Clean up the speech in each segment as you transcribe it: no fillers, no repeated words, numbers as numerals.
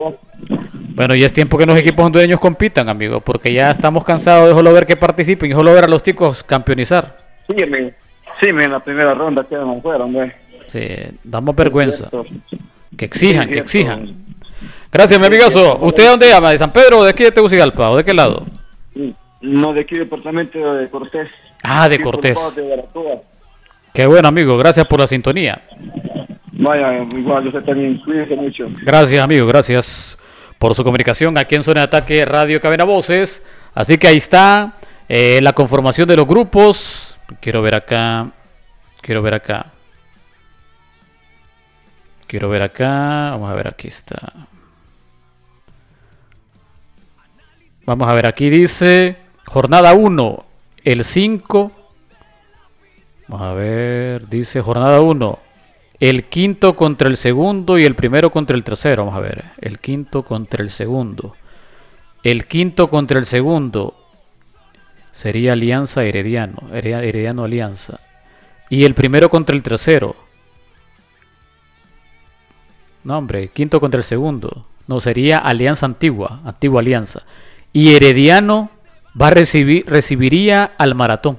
Bueno, ya es tiempo que los equipos hondureños compitan, amigo, porque ya estamos cansados de solo ver que participen y solo ver a los ticos campeonizar. Sí, en la primera ronda quedan afuera, hombre. Sí, damos Sí, es vergüenza. cierto. Que Sí, es exijan, que cierto. exijan. Gracias, mi Sí, es amigazo. cierto. ¿Usted de dónde llama? ¿De San Pedro o de aquí de Tegucigalpa? ¿O de qué lado? No, de aquí, departamento de Cortés. Ah, de Aquí por los lados Cortés. de Baratoa. Qué bueno, amigo. Gracias por la sintonía. Vaya, igual, usted también, cuídense mucho. Gracias, amigo. Gracias por su comunicación aquí en Zona de Ataque Radio Cadena Voces. Así que ahí está la conformación de los grupos. Quiero ver acá. Quiero ver acá. Quiero ver acá. Vamos a ver, aquí está. Vamos a ver, aquí dice jornada 1, el 5. Vamos a ver, dice jornada 1, el quinto contra el segundo y el primero contra el tercero. Vamos a ver, el quinto contra el segundo. El quinto contra el segundo sería Alianza Herediano. Herediano Alianza. Y el primero contra el tercero. No, hombre, quinto contra el segundo. No, sería Alianza Antigua. Antigua Alianza. Y Herediano recibiría al Maratón.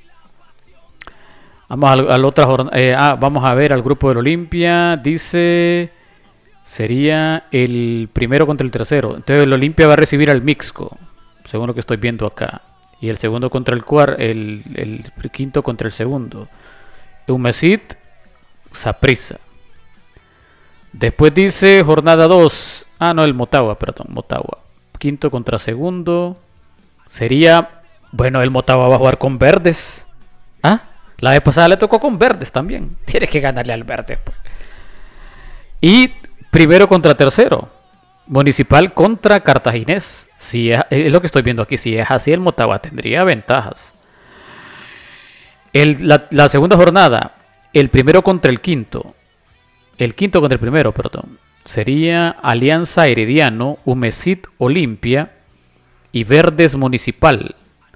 Vamos a la otra jornada. Vamos a ver al grupo del Olimpia. Dice. Sería el primero contra el tercero. Entonces el Olimpia va a recibir al Mixco. Según lo que estoy viendo acá. Y el segundo contra el cuarto. El quinto contra el segundo. Humesit. Saprissa. Después dice jornada 2. No, el Motagua, perdón. Motagua. Quinto contra segundo. Sería. Bueno, el Motagua va a jugar con Verdes. La vez pasada le tocó con Verdes también. Tienes que ganarle al Verdes, pues. Y primero contra tercero. Municipal contra Cartaginés. Si es lo que estoy viendo aquí. Si es así, el Motagua tendría ventajas. La segunda jornada. El primero contra el quinto. El quinto contra el primero, perdón. Sería Alianza Herediano, Humesit Olimpia y Verdes Municipal.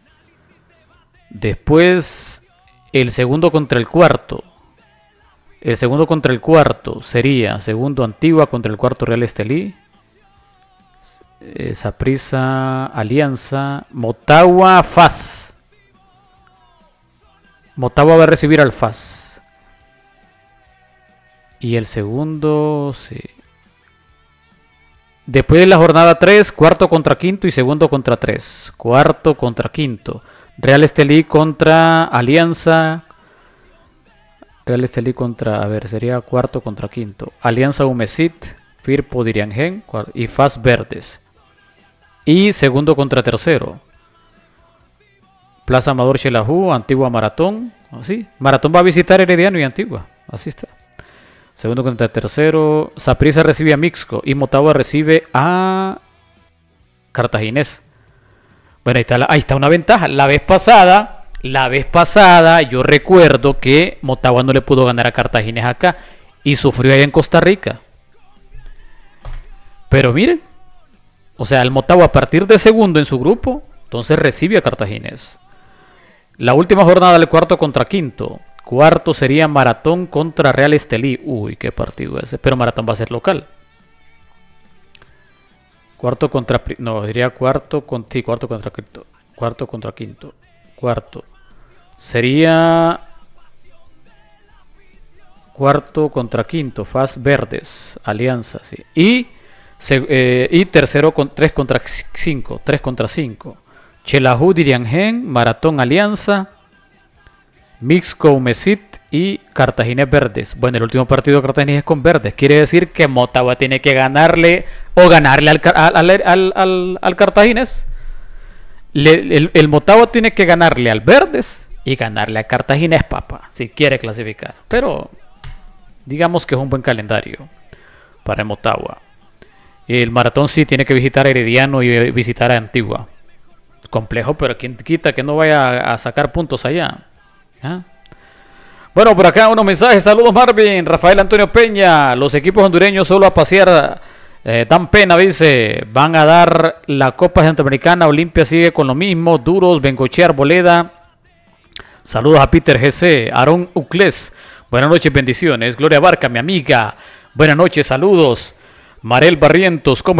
Después, el segundo contra el cuarto. El segundo contra el cuarto sería segundo Antigua contra el cuarto Real Estelí. Saprissa, Alianza, Motagua, FAS. Motagua va a recibir al FAS. Y el segundo, sí. Después de la jornada 3, cuarto contra quinto y segundo contra 3. Cuarto contra quinto. Real Estelí contra Alianza. Real Estelí contra, sería cuarto contra quinto. Alianza Humesit, Firpo Diriangén y FAS Verdes. Y segundo contra tercero. Plaza Amador Xelajú, Antigua Maratón. Así. Maratón va a visitar Herediano y Antigua. Así está. Segundo contra tercero. Saprissa recibe a Mixco y Motagua recibe a Cartaginés. Bueno, ahí está una ventaja. La vez pasada yo recuerdo que Motagua no le pudo ganar a Cartaginés acá y sufrió allá en Costa Rica. Pero miren, o sea, el Motagua a partir de segundo en su grupo, entonces recibe a Cartaginés. La última jornada del cuarto contra quinto. Cuarto sería Maratón contra Real Estelí. Uy, qué partido ese. Pero Maratón va a ser local. Cuarto contra... No, diría cuarto contra quinto. Cuarto contra quinto. Cuarto. Sería... Cuarto contra quinto. FAS Verdes. Alianza, sí. Y tercero con 3 contra 5. 3 contra 5. Xelajú, Diriangén, Maratón, Alianza, Mixco, Humesit y Cartaginés Verdes. Bueno, el último partido de Cartaginés es con Verdes. Quiere decir que Motagua tiene que ganarle al Cartaginés. El Motagua tiene que ganarle al Verdes y ganarle a Cartaginés, papá, si quiere clasificar. Pero digamos que es un buen calendario para el Motagua. El Maratón sí tiene que visitar a Herediano y visitar a Antigua. Complejo, pero quien quita que no vaya a sacar puntos allá. Bueno, por acá unos mensajes. Saludos, Marvin. Rafael Antonio Peña. Los equipos hondureños solo a pasear dan pena, dice. Van a dar la Copa Centroamericana. Olimpia sigue con lo mismo. Duros, Bengochea, Arboleda. Saludos a Peter GC. Aarón Ucles. Buenas noches, bendiciones. Gloria Barca, mi amiga. Buenas noches, saludos. Marel Barrientos, ¿cómo